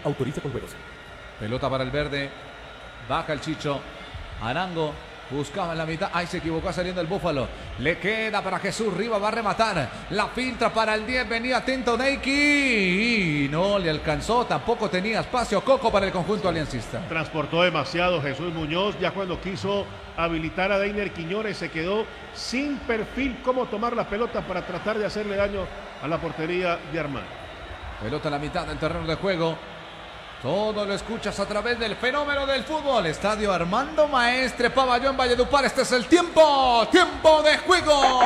Autoriza con juegos. Pelota para el verde. Baja el Chicho. Arango. Buscaba en la mitad. Ahí se equivocó saliendo el Búfalo. Le queda para Jesús Rivas. Va a rematar. La filtra para el 10. Venía atento Neiki. Y no le alcanzó. Tampoco tenía espacio Coco para el conjunto aliancista. Transportó demasiado Jesús Muñoz. Ya cuando quiso habilitar a Deiner Quiñones se quedó sin perfil cómo tomar la pelota para tratar de hacerle daño a la portería de Armán. Pelota en la mitad del terreno de juego. Todo lo escuchas a través del fenómeno del fútbol. Estadio Armando Maestre Pabellón Valledupar. Este es el tiempo. Tiempo de juego.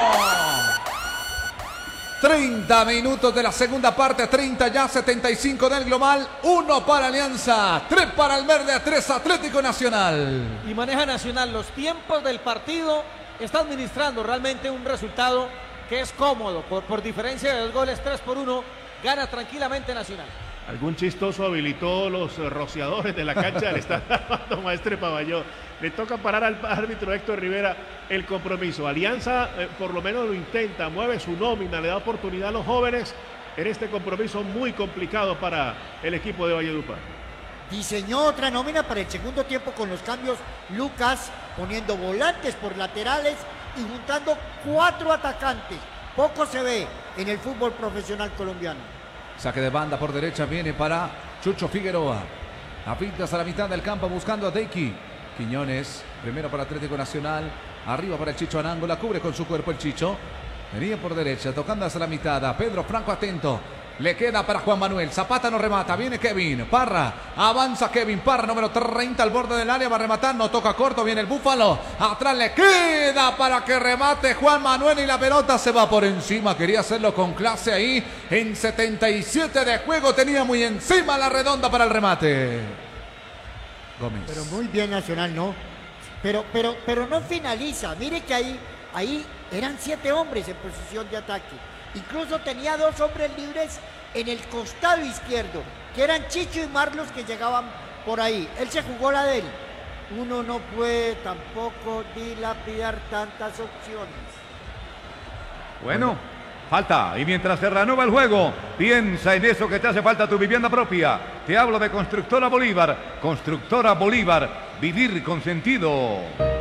30 minutos de la segunda parte. 30 ya, 75 del global. 1 para Alianza. 3 para el verde. 3 Atlético Nacional. Y maneja Nacional los tiempos del partido. Está administrando realmente un resultado que es cómodo. Por diferencia de 2 goles, 3-1. Gana tranquilamente Nacional. Algún chistoso habilitó los rociadores de la cancha del Estadio Armando Maestre Pabellón. Le toca parar al árbitro Héctor Rivera el compromiso. Alianza por lo menos lo intenta, mueve su nómina, le da oportunidad a los jóvenes en este compromiso muy complicado para el equipo de Valledupar. Diseñó otra nómina para el segundo tiempo con los cambios Lucas, poniendo volantes por laterales y juntando 4 atacantes. Poco se ve en el fútbol profesional colombiano. Saque de banda por derecha viene para Chucho Figueroa. A pintas a la mitad del campo buscando a Deiki. Quiñones, primero para Atlético Nacional. Arriba para el Chicho Arango, la cubre con su cuerpo el Chicho. Venía por derecha, tocando hasta la mitad. A Pedro Franco atento. Le queda para Juan Manuel. Zapata no remata. Viene Kevin. Parra. Avanza Kevin Parra, número 30 al borde del área. Va a rematar. No toca corto. Viene el Búfalo. Atrás le queda para que remate Juan Manuel. Y la pelota se va por encima. Quería hacerlo con clase ahí. En 77 de juego tenía muy encima la redonda para el remate. Gómez. Pero muy bien Nacional, ¿no? Pero no finaliza. Mire que ahí eran 7 hombres en posición de ataque. Incluso tenía 2 hombres libres en el costado izquierdo, que eran Chicho y Marlos que llegaban por ahí. Él se jugó la de él. Uno no puede tampoco dilapidar tantas opciones. Bueno, falta. Y mientras se reanuda el juego, piensa en eso que te hace falta tu vivienda propia. Te hablo de Constructora Bolívar. Constructora Bolívar. Vivir con sentido.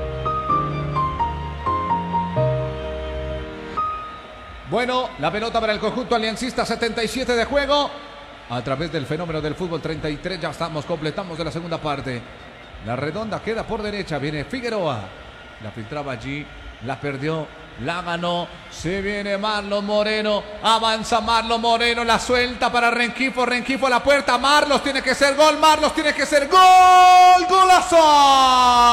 Bueno, la pelota para el conjunto aliancista, 77 de juego. A través del fenómeno del fútbol 33, ya completamos de la segunda parte. La redonda queda por derecha, viene Figueroa. La filtraba allí, la perdió, la ganó. Se viene Marlon Moreno, avanza Marlon Moreno, la suelta para Rengifo a la puerta. Marlos tiene que ser gol, Marlos tiene que ser gol, golazo.